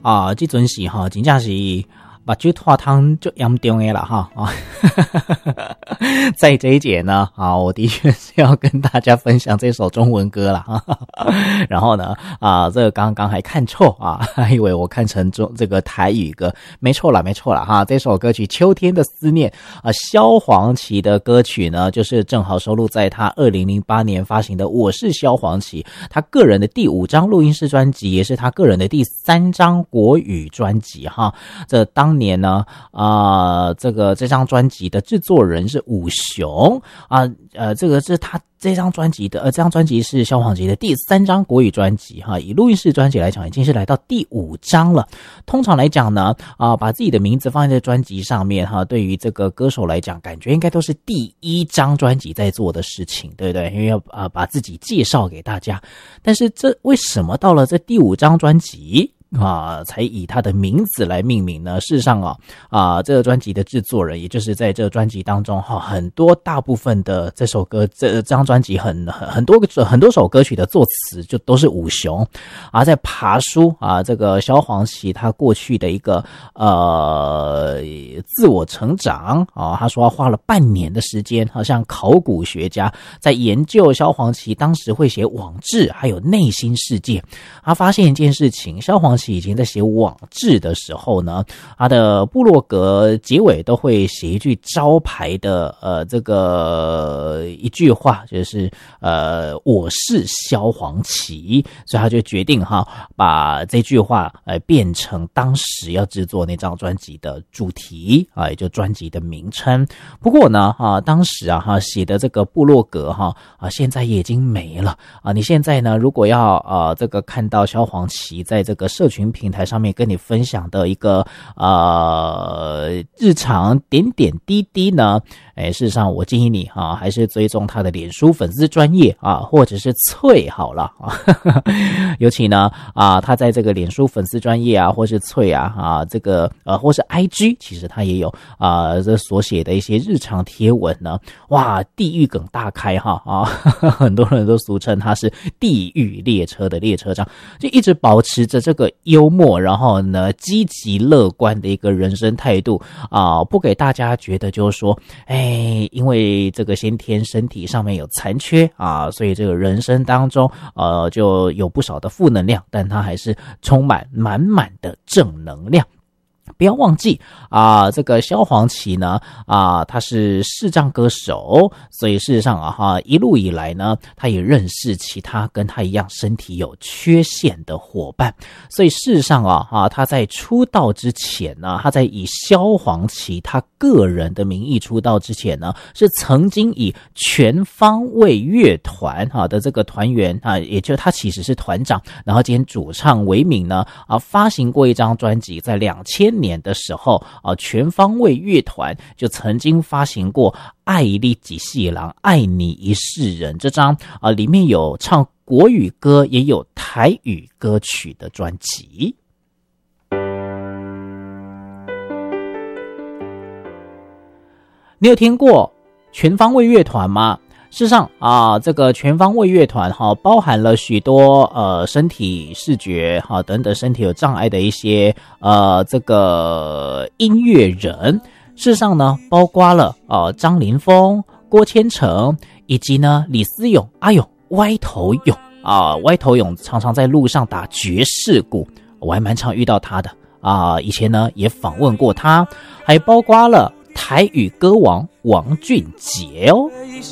这阵是真正是把酒拖汤就严重的了哈在这一节呢我的确是要跟大家分享这首中文歌啦然后呢这个刚刚还看错还以为我看成这个台语歌，没错啦哈，这首歌曲《秋天的思念》萧煌奇的歌曲呢，就是正好收录在他2008年发行的《我是萧煌奇》，他个人的第5张录音室专辑，也是他个人的第3张国语专辑哈。这当年呢这张专辑的制作人是武雄这个是他这张专辑是萧煌奇的第3张国语专辑哈，以录音室专辑来讲已经是来到第5张了。通常来讲呢把自己的名字放在专辑上面哈，对于这个歌手来讲感觉应该都是第1张专辑在做的事情，对不对？因为要把自己介绍给大家，但是这为什么到了这第5张专辑才以他的名字来命名呢？事实上这个专辑的制作人，也就是在这个专辑当中很多大部分的这首歌这张专辑很多首歌曲的作词就都是武雄在爬梳这个萧煌奇他过去的一个自我成长他说他花了半年的时间像考古学家在研究萧煌奇当时会写网志还有内心世界。他发现一件事情，萧煌奇以前在写网志的时候呢，他的部落格结尾都会写一句招牌的这个一句话，就是我是萧煌奇，所以他就决定把这句话变成当时要制作那张专辑的主题也就专辑的名称。不过呢当时写的这个部落格现在也已经没了你现在呢如果要这个看到萧煌奇在这个社群平台上面跟你分享的一个日常点点滴滴呢，事实上我建议你还是追踪他的脸书粉丝专页或者是脆好了尤其呢他在这个脸书粉丝专页或是脆这个或是 IG 其实他也有这所写的一些日常贴文呢，哇，地狱梗大开很多人都俗称他是地狱列车的列车长，就一直保持着这个幽默，然后呢积极乐观的一个人生态度不给大家觉得就是说因为这个先天身体上面有残缺所以这个人生当中就有不少的负能量，但他还是充满满满的正能量。不要忘记这个萧煌奇呢他是视障歌手，所以事实上一路以来呢他也认识其他跟他一样身体有缺陷的伙伴，所以事实上他在出道之前呢，他在以萧煌奇他个人的名义出道之前呢，是曾经以全方位乐团的这个团员也就他其实是团长，然后兼主唱为名呢发行过一张专辑，在2000年的时候全方位乐团就曾经发行过爱你一世人爱你一世人这张里面有唱国语歌也有台语歌曲的专辑。你有听过全方位乐团吗？事实上这个全方位乐团包含了许多身体视觉等等身体有障碍的一些这个音乐人。事实上呢包括了张凌峰、郭千成以及呢李思勇、阿勇、歪头勇歪头勇常常在路上打爵士鼓，我还蛮常遇到他的以前呢也访问过他，还包括了台语歌王王俊杰哦。